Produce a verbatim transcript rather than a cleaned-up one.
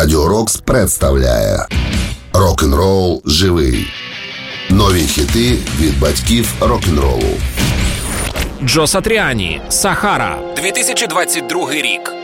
Радіо Рокс представляє Рок-н-рол живий. Нові хіти від батьків рок-н-ролу. Джо Сатріані, «Сахара», дві тисячі двадцять другий рік.